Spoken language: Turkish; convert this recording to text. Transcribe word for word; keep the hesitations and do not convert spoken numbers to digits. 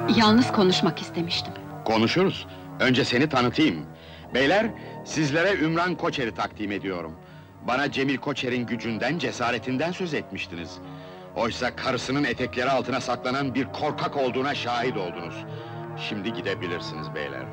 Yalnız konuşmak istemiştim. Konuşuruz. Önce seni tanıtayım. Beyler, sizlere Ümran Koçer'i takdim ediyorum. Bana Cemil Koçer'in gücünden, cesaretinden söz etmiştiniz. Oysa karısının etekleri altına saklanan bir korkak olduğuna şahit oldunuz. Şimdi gidebilirsiniz beyler.